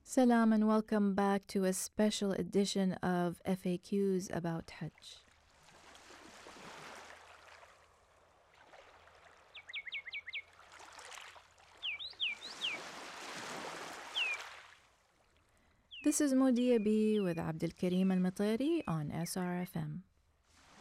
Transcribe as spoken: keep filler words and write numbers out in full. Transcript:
Salam and welcome back to a special edition of F A Qs about Hajj. This is Modiya B with Abdul Karim Al Matari on S R F M.